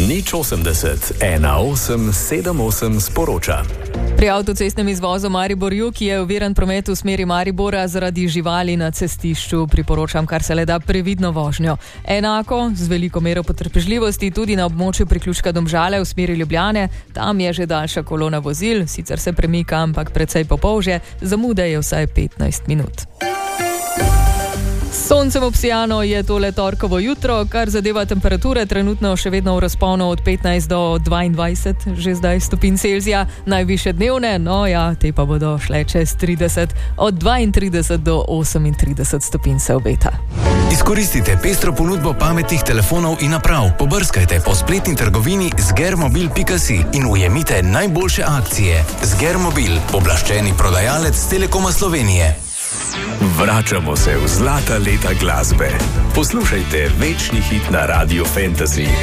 080 1878 sporoča. Pri avtocestnem izvozu Maribor-Jug je oviran promet v smeri Maribora zaradi živali na cestišču. Priporočam, kar se le da, previdno vožnjo. Enako, z veliko mero potrpežljivosti, tudi na območju priključka Domžale v smeri Ljubljane. Tam je že daljša kolona vozil, sicer se premika, ampak precej popolže. Zamude je vsaj 15 minut. Soncem obsijano je tole torkovo jutro, kar zadeva temperature, trenutno še vedno v razponu od 15 do 22, že zdaj stopinj Celzija, najviše dnevne, no ja, te pa bodo šle čez 30, od 32 do 38 stopinj se obeta. Izkoristite pestro ponudbo pametnih telefonov in naprav, pobrskajte po spletni trgovini zgermobil.si in ujemite najboljše akcije. Zgermobil, pooblaščeni prodajalec Telekoma Slovenije. Vračamo se v zlata leta glasbe. Poslušajte večni hit na Radio Fantasy.